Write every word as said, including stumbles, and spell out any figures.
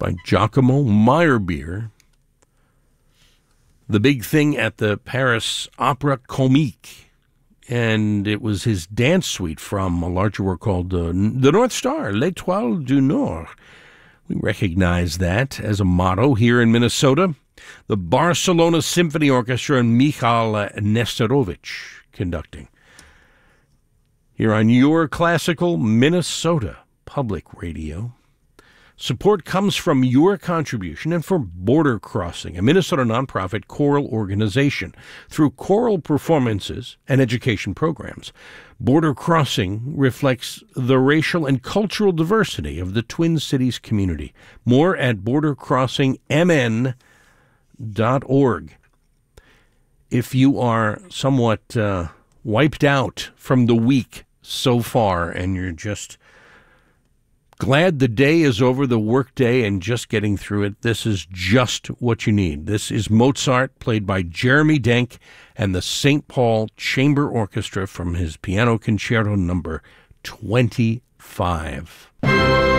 by Giacomo Meyerbeer. The big thing at the Paris Opera Comique. And it was his dance suite from a larger work called uh, The North Star, L'Étoile du Nord. We recognize that as a motto here in Minnesota. The Barcelona Symphony Orchestra and Michal Nesterovich conducting. Here on your classical Minnesota Public Radio. Support comes from your contribution and for Border Crossing, a Minnesota nonprofit choral organization. Through choral performances and education programs, Border Crossing reflects the racial and cultural diversity of the Twin Cities community. More at border crossing m n dot org. If you are somewhat uh, wiped out from the week so far and you're just glad the day is over, the work day, and just getting through it, this is just what you need. This is Mozart, played by Jeremy Denk and the Saint Paul Chamber Orchestra from his Piano Concerto number twenty-five.